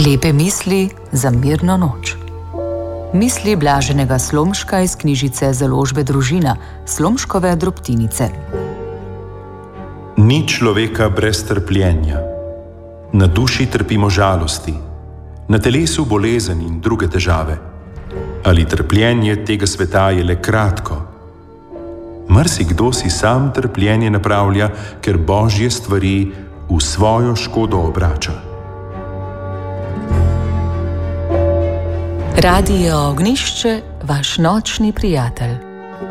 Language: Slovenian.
Lepe misli za mirno noč. Misli Blaženega Slomška iz knjižice Založbe Družina, Slomškove drobtinice. Ni človeka brez trpljenja. Na duši trpimo žalosti, na telesu bolezen in druge težave. Ali trpljenje tega sveta je le kratko? Marsikdo si sam trpljenje napravlja, ker Božje stvari v svojo škodo obrača. Radio Ognjišče, vaš nočni prijatelj.